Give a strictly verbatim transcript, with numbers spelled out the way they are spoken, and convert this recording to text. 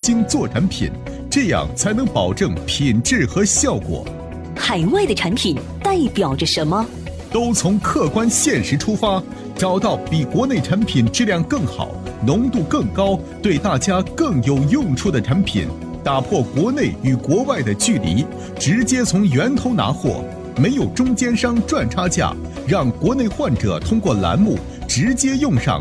精做产品，这样才能保证品质和效果。 海外的产品代表着什么？ 都从客观现实出发，找到比国内产品质量更好、浓度更高、对大家更有用处的产品，打破国内与国外的距离，直接从源头拿货，没有中间商赚差价，让国内患者通过栏目直接用上